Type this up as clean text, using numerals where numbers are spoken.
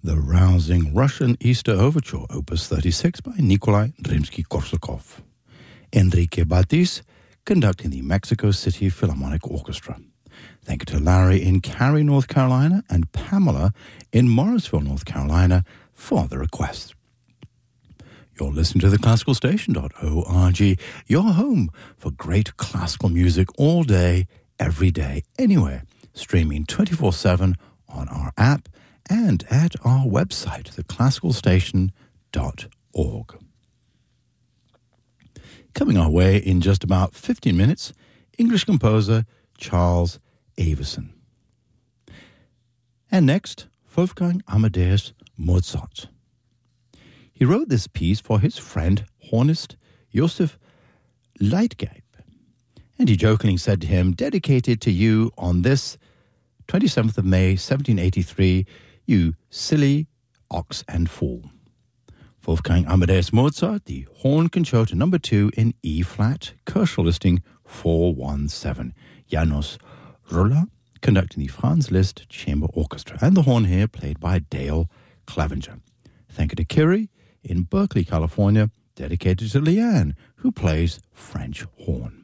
The rousing Russian Easter Overture, Opus 36 by Nikolai Rimsky-Korsakov. Enrique Batis conducting the Mexico City Philharmonic Orchestra. Thank you to Larry in Cary, North Carolina, and Pamela in Morrisville, North Carolina, for the request. You're listening to theclassicalstation.org, your home for great classical music all day, every day, anywhere, streaming 24/7 on our app and at our website, theclassicalstation.org. Coming our way in just about 15 minutes, English composer Charles Avison. And next, Wolfgang Amadeus Mozart. He wrote this piece for his friend, hornist Joseph Leitgeb, and he jokingly said to him, "Dedicated to you on this 27th of May, 1783, you silly ox and fool." Wolfgang Amadeus Mozart, the Horn Concerto No. 2 in E-flat, Kershaw listing 417. Janos Ruller conducting the Franz Liszt Chamber Orchestra, and the horn here played by Dale Clevenger. Thank you to Kiri in Berkeley, California, dedicated to Leanne, who plays French horn.